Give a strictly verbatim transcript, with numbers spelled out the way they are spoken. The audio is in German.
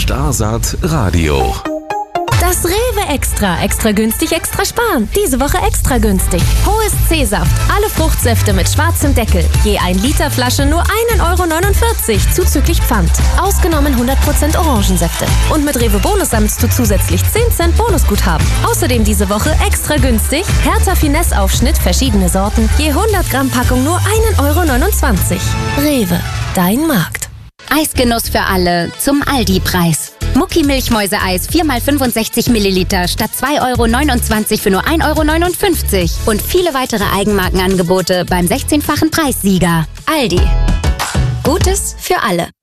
Starsaat Radio. Das Rewe Extra. Extra günstig, extra sparen. Diese Woche extra günstig. Hohes C-Saft. Alle Fruchtsäfte mit schwarzem Deckel. Je ein Liter Flasche nur ein Euro neunundvierzig zuzüglich Pfand. Ausgenommen hundert Prozent Orangensäfte. Und mit Rewe Bonus sammelst du zusätzlich zehn Cent Bonusguthaben. Außerdem diese Woche extra günstig. Hertha Finesse Aufschnitt, verschiedene Sorten. Je hundert Gramm Packung nur ein Euro neunundzwanzig. Rewe. Dein Markt. Eisgenuss für alle zum Aldi-Preis. Mucki Milchmäuseeis vier mal fünfundsechzig Milliliter statt zwei Euro neunundzwanzig für nur ein Euro neunundfünfzig. Und viele weitere Eigenmarkenangebote beim sechzehnfachen Preissieger. Aldi. Gutes für alle.